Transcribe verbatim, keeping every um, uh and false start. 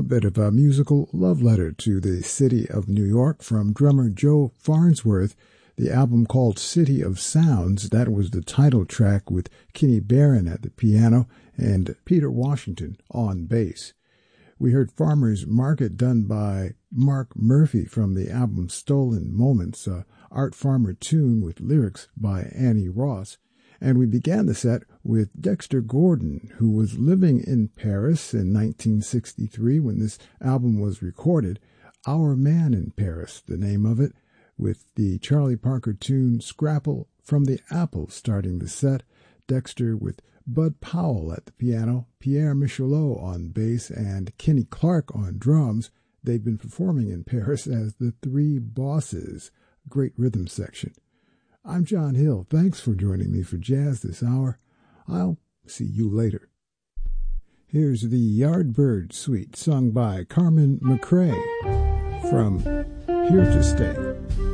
bit of a musical love letter to the city of New York from drummer Joe Farnsworth. The album called City of Sounds, that was the title track with Kenny Barron at the piano and Peter Washington on bass. We heard Farmer's Market done by Mark Murphy from the album Stolen Moments, a Art Farmer tune with lyrics by Annie Ross. And we began the set with Dexter Gordon, who was living in Paris in nineteen sixty-three when this album was recorded. Our Man in Paris, the name of it, with the Charlie Parker tune Scrapple from the Apple starting the set. Dexter with Bud Powell at the piano, Pierre Michelot on bass, and Kenny Clark on drums. They've been performing in Paris as the Three Bosses. Great rhythm section. I'm John Hill. Thanks for joining me for Jazz this hour. I'll see you later. Here's the Yardbird Suite sung by Carmen McRae from Here to Stay.